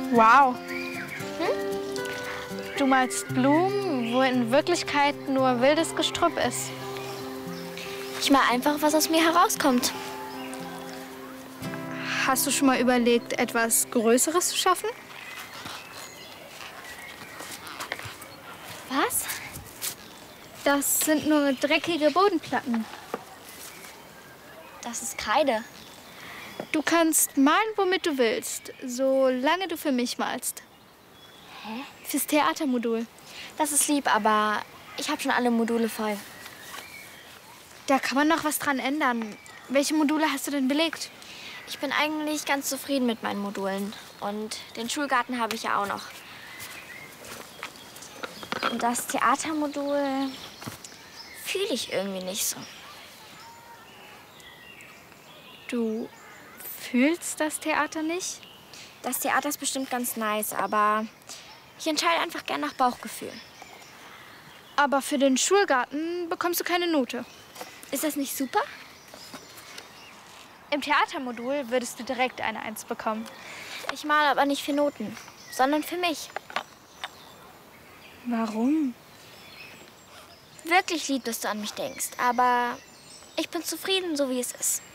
Wow. Du malst Blumen, wo in Wirklichkeit nur wildes Gestrüpp ist. Ich mal einfach, was aus mir herauskommt. Hast du schon mal überlegt, etwas Größeres zu schaffen? Was? Das sind nur dreckige Bodenplatten. Das ist Kreide. Du kannst malen, womit du willst, solange du für mich malst. Hä? Fürs Theatermodul. Das ist lieb, aber ich habe schon alle Module voll. Da kann man noch was dran ändern. Welche Module hast du denn belegt? Ich bin eigentlich ganz zufrieden mit meinen Modulen. Und den Schulgarten habe ich ja auch noch. Und das Theatermodul fühle ich irgendwie nicht so. Du fühlst das Theater nicht? Das Theater ist bestimmt ganz nice, aber ich entscheide einfach gern nach Bauchgefühl. Aber für den Schulgarten bekommst du keine Note. Ist das nicht super? Im Theatermodul würdest du direkt eine 1 bekommen. Ich male aber nicht für Noten, sondern für mich. Warum? Wirklich lieb, dass du an mich denkst, aber ich bin zufrieden, so wie es ist.